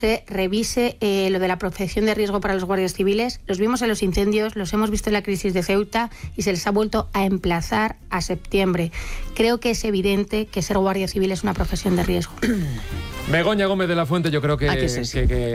se revise lo de la profesión de riesgo para los guardias civiles. Los vimos en los incendios, los hemos visto en la crisis de Ceuta y se les ha vuelto a emplazar a septiembre. Creo que es evidente que ser guardia civil es una profesión de riesgo. Begoña Gómez de la Fuente, yo creo que